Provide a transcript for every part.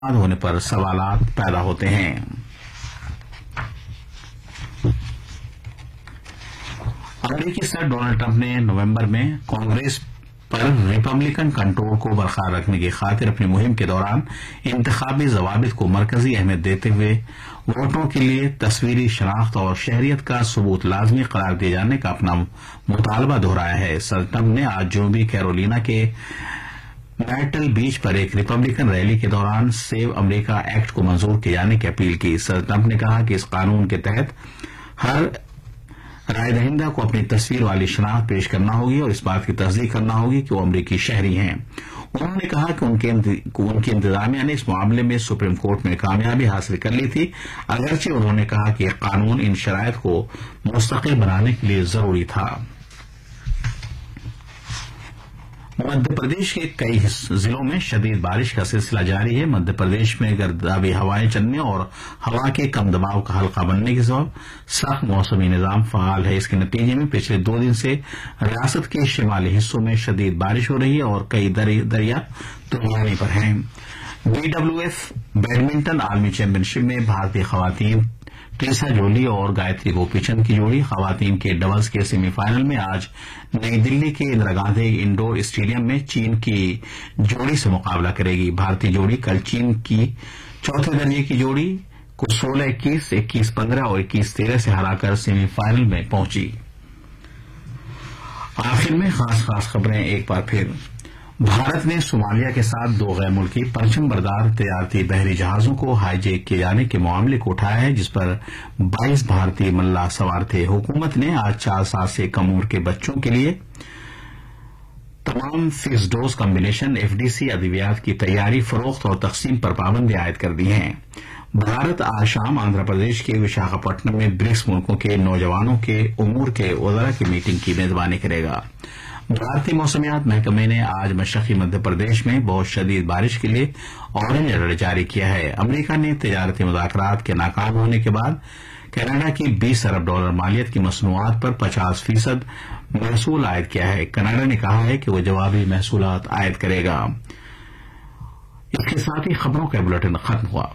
होने पर सवालात पैदा होते हैं। अमेरिकी सदर डोनाल्ड ट्रंप ने नवंबर में कांग्रेस पर रिपब्लिकन कंट्रोल को बरकरार रखने की खातिर अपनी मुहिम के दौरान इंतखाबी जवाबित को मरकजी अहमियत देते हुए वोटों के लिए तस्वीरी शनाख्त और शहरियत का सबूत लाजमी करार दिए जाने का अपना मुतालबा दोहराया है। सदर ट्रंप ने आज जनूबी कैरोलिना के मैर्टल बीच पर एक रिपब्लिकन रैली के दौरान सेव अमेरिका एक्ट को मंजूर किए जाने की अपील की। सदर ट्रंप ने कहा कि इस कानून के तहत हर राय दहिंदा को अपनी तस्वीर वाली शनाख्त पेश करना होगी और इस बात की तस्दीक करना होगी कि वो अमरीकी शहरी हैं। उन्होंने कहा कि उनकी इंतजामिया ने इस मामले में सुप्रीम कोर्ट में कामयाबी हासिल कर ली थी, अगरचे उन्होंने कहा कि यह कानून इन शराइत को मुस्तकिल बनाने के लिए जरूरी था। मध्य प्रदेश के कई जिलों में शदीद बारिश का सिलसिला जारी है। मध्य प्रदेश में गर्दावी हवाएं चलने और हवा के कम दबाव का हल्का बनने के सबब सख्त मौसमी निजाम फाल है। इसके नतीजे में पिछले 2 दिन से रियासत के शिमाली हिस्सों में शदीद बारिश हो रही है और कई दरिया तूफानी पर हैं। BWF बैडमिंटन आलमी चैंपियनशिप में भारतीय खवातीन ट्रिसा जोली और गायत्री गोपीचंद की जोड़ी खवातीन के डबल्स के सेमीफाइनल में आज नई दिल्ली के इंदिरा गांधी इंडोर स्टेडियम में चीन की जोड़ी से मुकाबला करेगी। भारतीय जोड़ी कल चीन की चौथे दर्जे की जोड़ी को 16-21, 21-15 और 21-13 से हराकर सेमीफाइनल में पहुंची। आखिर में खास खबरें एक बार फिर। भारत ने सोमालिया के साथ 2 गैर मुल्की परचम बरदार तजारती बहरी जहाजों को हाईजैक किए जाने के मामले को उठाया है, जिस पर 22 भारतीय मल्लाह सवार थे। हुकूमत ने आज 4 साल से कम उम्र के बच्चों के लिए तमाम फिक्स डोज कॉम्बिनेशन FDC अद्वियात की तैयारी, फरोख्त और तकसीम पर पाबंदी आयद कर दी है। भारत आज शाम आंध्र प्रदेश के विशाखापट्टनम में ब्रिक्स मुल्कों के नौजवानों के उमूर के वज़रा की मीटिंग की मेजबानी करेगा। भारतीय मौसमियात महकमे ने आज मशरक़ी मध्य प्रदेश में बहुत शदीद बारिश के लिए ऑरेंज अलर्ट जारी किया है। अमेरिका ने तजारती मुज़ाकरात के नाकाम होने के बाद कनाडा की $20 अरब मालियत की मसनूआत पर 50% महसूल आयद किया है। कनाडा ने कहा है कि वो जवाबी महसूलात आयद करेगा। इसके साथ ही खबरों का बुलेटिन खत्म हुआ।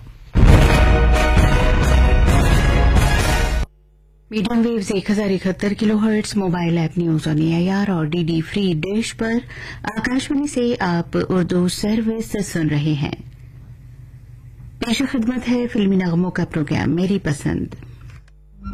Medium waves 1071 kilohertz mobile app news on AIR और DD फ्री डिश पर आकाशवाणी से आप उर्दू सर्विस सुन रहे हैं। पेश खिदमत है फिल्मी नगमों का प्रोग्राम मेरी पसंद।